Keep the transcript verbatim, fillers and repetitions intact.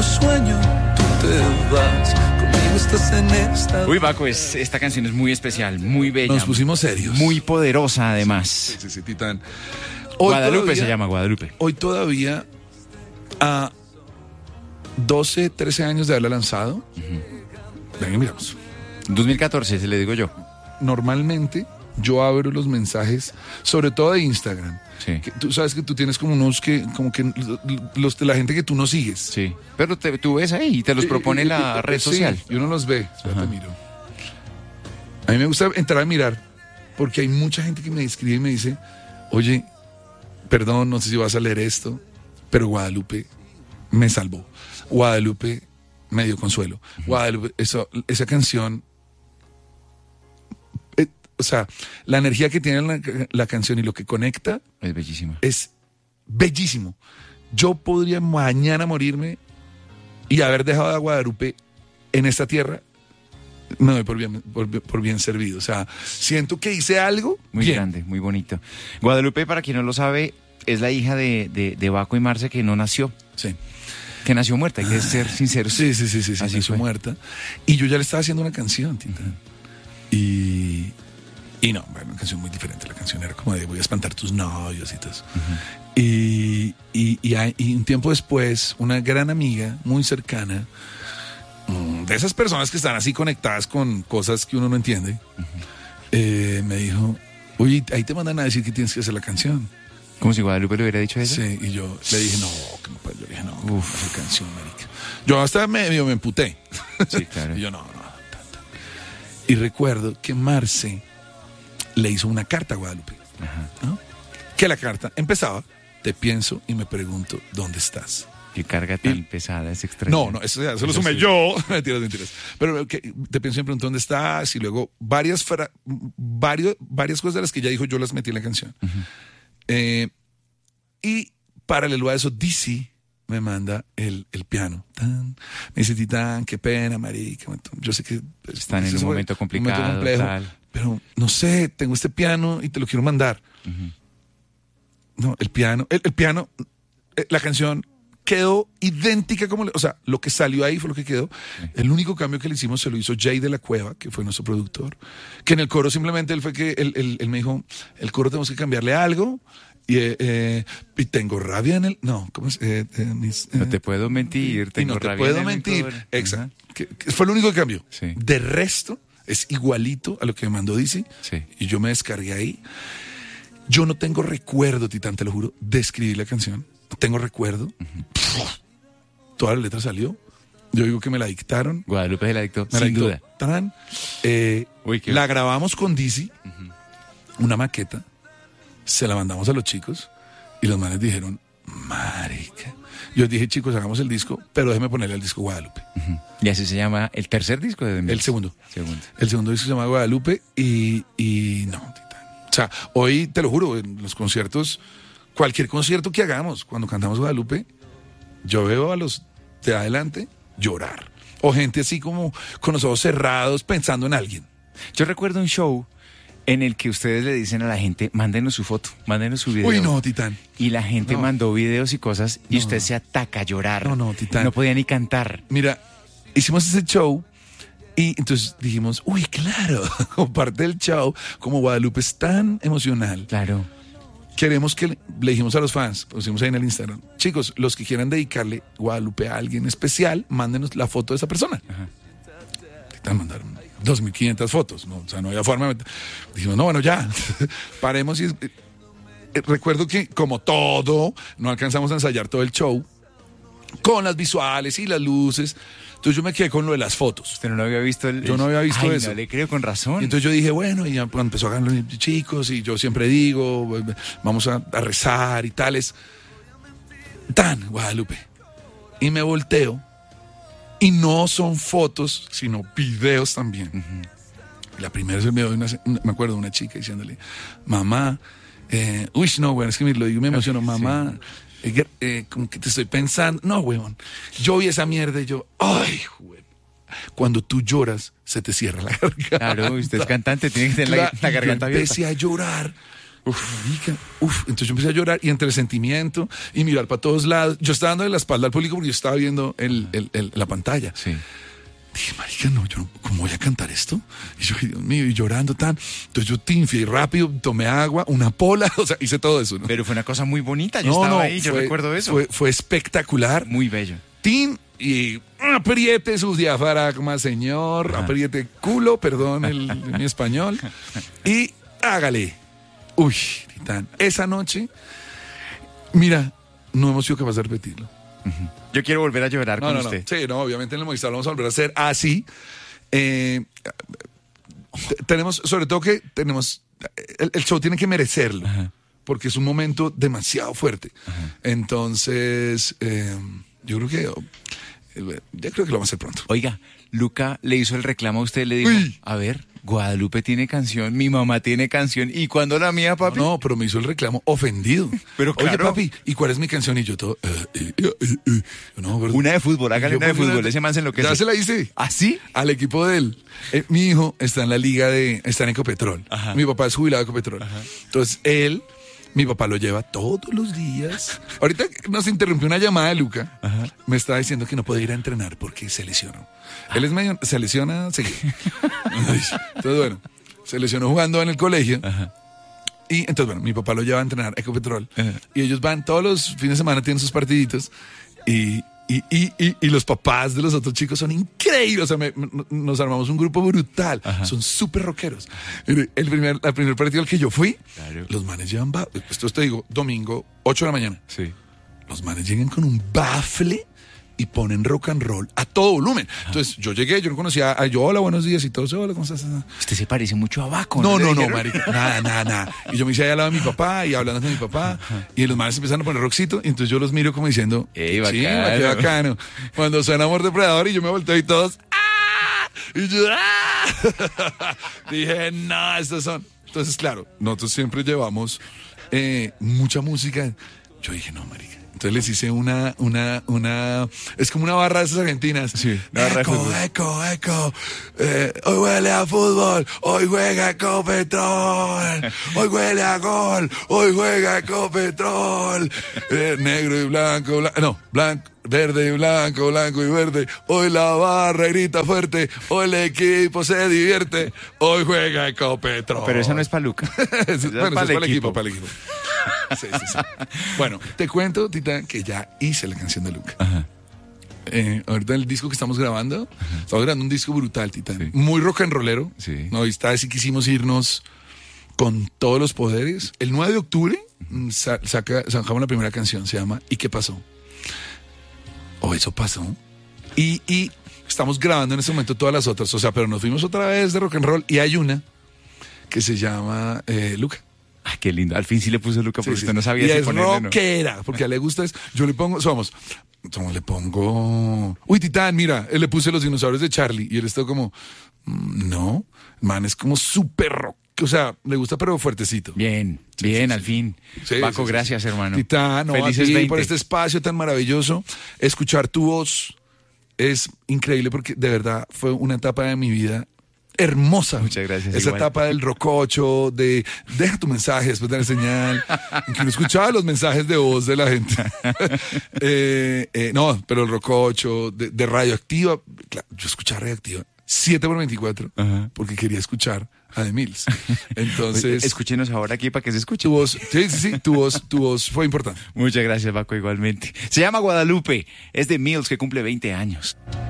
sueño, tú te vas. Conmigo estás en esta... Uy, Baco, es, esta canción es muy especial, muy bella. Nos pusimos serios. Muy poderosa, además. Sí, sí, sí, Titán. Hoy Guadalupe todavía, se llama Guadalupe. Hoy todavía, a doce, trece años de haberla lanzado, uh-huh. Venga, miramos. dos mil catorce, se le digo yo. Normalmente, yo abro los mensajes, sobre todo de Instagram. Sí. Que tú sabes que tú tienes como unos que, como que los de la gente que tú no sigues. Sí. Pero te, tú ves ahí y te los propone eh, la eh, red sí, social. Y uno los ve. Espérate, miro. A mí me gusta entrar a mirar, porque hay mucha gente que me escribe y me dice, oye, perdón, no sé si vas a leer esto, pero Guadalupe me salvó. Guadalupe me dio consuelo. Uh-huh. Guadalupe, eso, esa canción, eh, o sea, la energía que tiene la, la canción y lo que conecta es bellísima. Es bellísimo. Yo podría mañana morirme y haber dejado a Guadalupe en esta tierra. Me doy por bien, por, por bien servido. O sea, siento que hice algo muy bien. grande, muy bonito. Guadalupe, para quien no lo sabe, es la hija de, de, de Baco y Marce, que no nació. Sí. Que nació muerta, hay que ser sinceros. Sí, sí, sí, sí, sí así nació fue. muerta. Y yo ya le estaba haciendo una canción, Tita. Uh-huh. Y, y no, bueno, una canción muy diferente. La canción era como de voy a espantar tus novios y todo eso. Uh-huh. Y, y, y, y un tiempo después, una gran amiga, muy cercana, de esas personas que están así conectadas con cosas que uno no entiende, uh-huh. eh, me dijo, oye, ahí te mandan a decir que tienes que hacer la canción. Como si Guadalupe le hubiera dicho eso. Sí, y yo le dije, no, que no puedo. Yo le dije, no, uf, qué canción, marica. Yo hasta medio me emputé. Sí, claro. Y yo, no, no, no. Y recuerdo que Marce le hizo una carta a Guadalupe. Ajá. ¿No? Que la carta empezaba, te pienso y me pregunto, ¿dónde estás? Qué carga tan y, pesada, es extraño. No, no, eso, eso, eso lo sumé sí. yo. Mentiras, mentiras. Pero que, te pienso y me pregunto, ¿dónde estás? Y luego varias, fra, varios, varias cosas de las que ya dijo, yo las metí en la canción. Uh-huh. Eh, y paralelo a eso, Dizzy me manda el, el piano. Tan, me dice, Titán, qué pena, marica. Yo sé que están en un momento complicado, un momento complejo, tal. Pero no sé, tengo este piano y te lo quiero mandar. Uh-huh. No, el piano, el, el piano, la canción quedó idéntica como, o sea, lo que salió ahí fue lo que quedó. Sí. El único cambio que le hicimos se lo hizo Jay de la Cueva, que fue nuestro productor, que en el coro simplemente él fue que, él, él, él me dijo, el coro tenemos que cambiarle algo, y, eh, y tengo rabia en el, no, ¿cómo es? Eh, eh, mis, eh, no te puedo mentir, tengo y no te rabia puedo en mentir, el exacto, uh-huh. que, que fue el único que cambió. Sí. De resto, es igualito a lo que me mandó Dizzy, sí. Y yo me descargué ahí. Yo no tengo recuerdo, Titán, te lo juro, de escribir la canción. No tengo recuerdo. Uh-huh. Toda la letra salió. Yo digo que me la dictaron. Guadalupe se la dictó, me sin la dictó. duda. Tan, eh, Uy, qué la bien. grabamos con Dizzy, uh-huh. una maqueta. Se la mandamos a los chicos y los manes dijeron, marica. Yo dije, chicos, hagamos el disco, pero déjeme ponerle al disco Guadalupe. Uh-huh. Y así se llama el tercer disco de El segundo. segundo. El segundo disco se llama Guadalupe y, y no, Titán. O sea, hoy, te lo juro, en los conciertos, cualquier concierto que hagamos, cuando cantamos Guadalupe, yo veo a los de adelante llorar. O gente así como con los ojos cerrados pensando en alguien. Yo recuerdo un show en el que ustedes le dicen a la gente, mándenos su foto, mándenos su video. Uy, no, Titán. Y la gente no. mandó videos y cosas y no, usted no. se ataca a llorar. No, no, Titán. No podía ni cantar. Mira, hicimos ese show y entonces dijimos, uy, claro, como parte del show, como Guadalupe es tan emocional. Claro. Queremos que le, le dijimos a los fans, pusimos ahí en el Instagram, chicos, los que quieran dedicarle Guadalupe a alguien especial, mándenos la foto de esa persona. Ajá. Te mandaron dos mil quinientas fotos, ¿no? O sea, no había forma. De... Dijimos, no, bueno, ya, paremos y... Eh, recuerdo que, como todo, no alcanzamos a ensayar todo el show, con las visuales y las luces. Entonces yo me quedé con lo de las fotos. Usted no lo había visto. El... Yo no había visto Ay, eso. No le creo, con razón. Y entonces yo dije, bueno, y ya pues, empezó a ganar los chicos, y yo siempre digo, vamos a, a rezar y tales. Tan, Guadalupe. Y me volteo, y no son fotos, sino videos también. Uh-huh. La primera es el video de una, me acuerdo de una chica diciéndole, mamá, eh, uy, no, bueno, es que me lo digo, me emociono, mamá. Sí. Eh, eh, como que te estoy pensando, no, huevón, yo vi esa mierda y yo, ay, huevón, cuando tú lloras, se te cierra la garganta. Claro, usted es cantante, tiene que tener la, la garganta abierta. Empecé a llorar Uf, marica, uf. Entonces yo empecé a llorar y entre el sentimiento y mirar para todos lados. Yo estaba dando la espalda al público porque yo estaba viendo el, el, el, la pantalla. Sí. Dije, marica, no, yo no, ¿cómo voy a cantar esto? Y yo, ay, Dios mío, y llorando tan. Entonces yo tinfié rápido, tomé agua, una pola, o sea, hice todo eso, ¿no? Pero fue una cosa muy bonita, yo no, estaba no, ahí, yo fue, recuerdo eso. Fue, fue espectacular. Muy bello. Tin y apriete sus diafragmas, señor. Ajá. Apriete culo, perdón el, mi español. Y hágale. Uy, Titán. Esa noche, mira, no hemos sido capaces de repetirlo. Uh-huh. Yo quiero volver a llorar No, con no, no. usted. Sí, no, obviamente en el Movistar lo vamos a volver a hacer así. Eh, t- tenemos, sobre todo que tenemos, el, el show tiene que merecerlo. Ajá. Porque es un momento demasiado fuerte. Ajá. Entonces, eh, yo creo que, eh, ya creo que lo vamos a hacer pronto. Oiga, Luca le hizo el reclamo a usted, le dijo, Uy. a ver, Guadalupe tiene canción, mi mamá tiene canción, ¿y cuándo la mía, papi? No, no, pero me hizo el reclamo ofendido. Pero Oye, claro. papi, ¿y cuál es mi canción? Y yo todo, eh, eh, eh, eh. No, pero- Una de fútbol, Y hágale yo una de pongo fútbol, ese man se enloquece. Ya se la hice. ¿Ah, sí? Al equipo de él. Eh, mi hijo está en la liga de, está en Ecopetrol. Ajá. Mi papá es jubilado de Ecopetrol. Ajá. Entonces, él, mi papá lo lleva todos los días. Ahorita nos interrumpió una llamada de Luca. Ajá. Me estaba diciendo que no puede ir a entrenar porque se lesionó. Ah. Él es medio, se lesiona seguido. Entonces, bueno, se lesionó jugando en el colegio. Ajá. Y entonces, bueno, mi papá lo lleva a entrenar a Ecopetrol. Ajá. Y ellos van todos los fines de semana, tienen sus partiditos. Y, y, y, y, y los papás de los otros chicos son increíbles. O sea, me, me, nos armamos un grupo brutal. Ajá. Son súper rockeros. El primer, el primer partido al que yo fui, claro. Los manes llevan, ba- esto te digo, domingo, ocho de la mañana. Sí. Los manes llegan con un bafle y ponen rock and roll a todo volumen. Ajá. Entonces, yo llegué, yo no conocía a yo, hola, buenos días, y todos, hola, ¿cómo estás? Usted se parece mucho a Baco. No, no, no, no, marica, nada, nada, nada. Y yo me hice ahí al lado de mi papá, y hablando con mi papá, ajá. Y los manes empezaron a poner rockcito, y entonces yo los miro como diciendo, ey, sí, bacano. qué bacano. Cuando suena Amor Depredador, y yo me volteo y todos, ¡ah! Y yo, ¡ah! Dije, no, estos son. Entonces, claro, nosotros siempre llevamos eh, mucha música. Yo dije, no, marica. Entonces les hice una, una, una, es como una barra de esas argentinas. Sí, una barra de eco, fútbol. eco, eco, eh, hoy huele a fútbol, hoy juega Ecopetrol, hoy huele a gol, hoy juega Ecopetrol, eh, negro y blanco, blanco, no, blanco, verde y blanco, blanco y verde, hoy la barra grita fuerte, hoy el equipo se divierte, hoy juega Ecopetrol. Pero esa no es para Luca. es, bueno, es para el equipo, para el equipo. Sí, sí, sí. Bueno, te cuento, Tita, que ya hice la canción de Luca. Ajá. Eh, ahorita el disco que estamos grabando, ajá. Estamos grabando un disco brutal, Tita. Sí. Muy rock and rollero. Sí. No, esta vez sí quisimos irnos con todos los poderes. El nueve de octubre uh-huh. sa- saca, sacamos la primera canción, se llama ¿Y qué pasó? O oh, eso pasó. Y, y estamos grabando en este momento todas las otras. O sea, pero nos fuimos otra vez de rock and roll y hay una que se llama eh, Luca. Ay, qué lindo. Al fin sí le puso Luca porque sí, usted sí. no sabía y si es ponerle rockera, no. porque a él le gusta es, yo le pongo, somos, somos le pongo, uy, Titán, mira, él le puse los dinosaurios de Charlie y él está como, mm, no, man, es como súper rock, o sea, le gusta pero fuertecito. Bien, sí, bien, sí, al sí. fin. Sí, Paco, sí, gracias, sí. hermano. Titán, no, felices a ti veinte por este espacio tan maravilloso, escuchar tu voz es increíble porque de verdad fue una etapa de mi vida hermosa. Muchas gracias. Esa igual. etapa del rococho, de deja tu mensaje después de la señal, que no escuchaba los mensajes de voz de la gente. eh, eh, no, pero el rococho, de, de radioactiva, claro, yo escuchaba radioactiva siete por veinticuatro, uh-huh. porque quería escuchar a The Mills. Entonces, escúchenos ahora aquí para que se escuche. Tu voz, sí, sí, sí, tu voz, tu voz fue importante. Muchas gracias, Paco, igualmente. Se llama Guadalupe, es de Mills, que cumple veinte años.